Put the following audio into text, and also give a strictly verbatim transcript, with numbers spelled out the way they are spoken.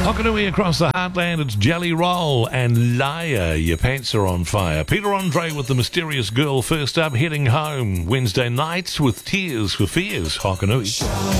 Hokanui across the heartland, it's Jelly Roll and Liar, your pants are on fire. Peter Andre with The Mysterious Girl first up, heading home Wednesday nights with Tears for Fears, Hokanui.